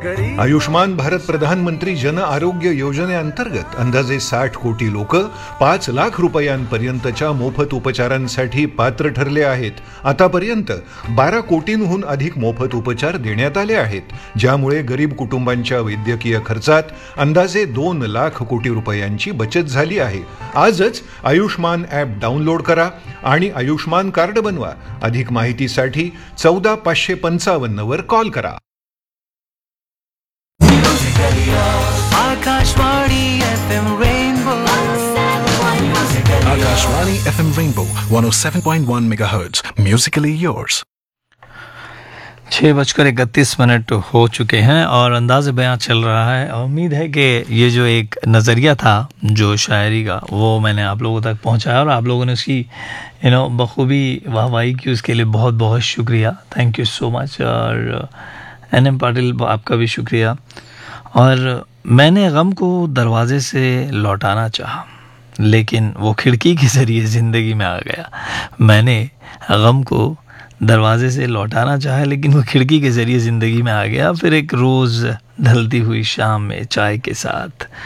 आयुष्मान भारत प्रधानमंत्री जन आरोग्य योजनेअंतर्गत अंदाजे 60 कोटी लोक 5 लाख रुपयांपर्यंतच्या मोफत उपचारांसाठी पात्र ठरले आहेत. आतापर्यंत 12 कोटींहून अधिक मोफत उपचार देण्यात आले आहेत, ज्यामुळे गरीब कुटुंबांच्या वैद्यकीय खर्चात अंदाजे 2 लाख कोटी रुपयांची बचत झाली आहे. आजच आयुष्मान ॲप डाउनलोड करा आणि आयुष्मान कार्ड बनवा. अधिक माहितीसाठी 14555 वर कॉल करा. Akashvani FM Rainbow. Akashvani FM Rainbow 107.1 MHz. Musically yours. 6:31 हो चुके हैं और अंदाज़े बयां चल रहा है. उम्मीद है कि ये जो एक नज़रिया था जो शायरी का, वो मैंने आप लोगों तक पहुंचाया और आप लोगों ने उसकी बखूबी वाहवाही की. उसके लिए बहुत बहुत शुक्रिया. Thank you so much. और NM पाटिल, आपका भी शुक्रिया. और मैंने गम को दरवाजे से लौटाना चाहा, लेकिन वो खिड़की के ज़रिए ज़िंदगी में आ गया. मैंने गम को दरवाजे से लौटाना चाहा, लेकिन वो खिड़की के ज़रिए ज़िंदगी में आ गया. फिर एक रोज़ ढलती हुई शाम में चाय के साथ